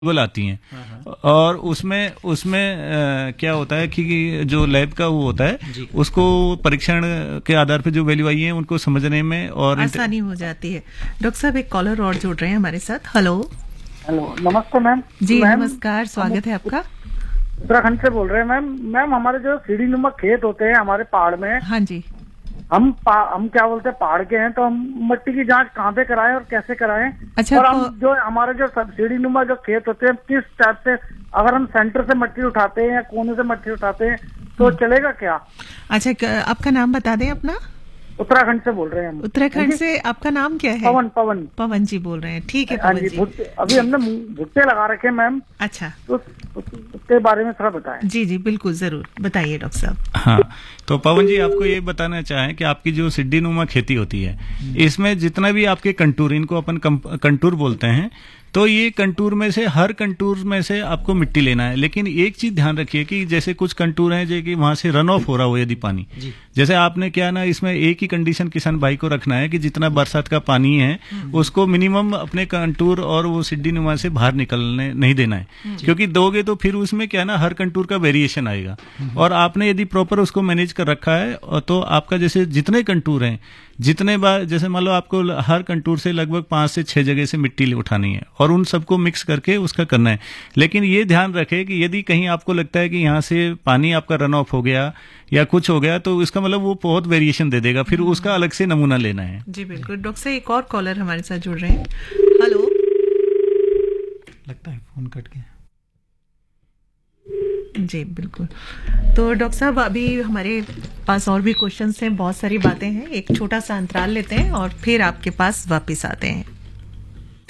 Cable आती हैं। और उसमें उसमें क्या होता है कि जो लैब का वो होता है उसको परीक्षण के आधार पर जो वैल्यू आई है उनको समझने में और आसानी हो जाती है। डॉक्टर साहब एक कॉलर और जुड़ रहे हैं हमारे साथ। हेलो। हेलो, नमस्ते मैम। जी नमस्कार, स्वागत है आपका। उत्तराखंड से बोल रहे हैं मैम। मैम हमारे जो सीढ़ी नुमा खेत होते हैं हमारे पहाड़ में, हाँ जी, हम क्या बोलते हैं पहाड़ के हैं, तो हम मिट्टी की जांच कहाँ पे कराएं और कैसे कराएं? अच्छा, और हम जो हमारे जो सीढ़ी नुमा जो खेत होते हैं किस टाइप से, अगर हम सेंटर से मिट्टी उठाते हैं या कोने से मिट्टी उठाते हैं तो चलेगा क्या? अच्छा, आपका नाम बता दें अपना। उत्तराखंड से बोल रहे हैं हम। उत्तराखंड से आपका नाम क्या है? पवन। पवन जी बोल रहे हैं, ठीक है हाँ पवन जी। जी। अभी हमने भुट्टे लगा रखे हैं मैम। अच्छा, तो उसके बारे में थोड़ा बताएं। जी जी बिल्कुल, जरूर बताइए डॉक्टर साहब। हाँ, तो पवन जी आपको ये बताना चाहें कि आपकी जो सिड्डी नुमा खेती होती है इसमें जितना भी आपके कंटूर, इनको अपन कंटूर बोलते हैं, तो ये कंटूर में से हर कंटूर में से आपको मिट्टी लेना है। लेकिन एक चीज ध्यान रखिए कि जैसे कुछ कंटूर हैं जो कि वहां से रन ऑफ हो रहा हो यदि पानी, जैसे आपने क्या ना, इसमें एक ही कंडीशन किसान भाई को रखना है कि जितना बरसात का पानी है उसको मिनिमम अपने कंटूर और वो सिड्डी नुमा से बाहर निकलने नहीं देना है, क्योंकि दोगे तो फिर उसमें क्या ना हर कंटूर का वेरिएशन आएगा। और आपने यदि प्रॉपर उसको मैनेज कर रखा है तो आपका जैसे जितने कंटूर हैं, जितने बार जैसे मान लो आपको हर कंटूर से लगभग 5 से 6 जगह से मिट्टी उठानी है और उन सबको मिक्स करके उसका करना है। लेकिन ये ध्यान रखें कि यदि कहीं आपको लगता है कि यहाँ से पानी आपका रन ऑफ हो गया या कुछ हो गया तो इसका मतलब वो बहुत वेरिएशन दे देगा, फिर उसका अलग से नमूना लेना है। जी बिल्कुल। डॉक्टर साहब एक और कॉलर हमारे साथ जुड़ रहे हैं। हेलो। लगता है फोन कट गया। जी बिल्कुल। तो डॉक्टर साहब अभी हमारे पास और भी क्वेश्चंस हैं, बहुत सारी बातें हैं। एक छोटा सा अंतराल लेते हैं और फिर आपके पास वापस आते हैं।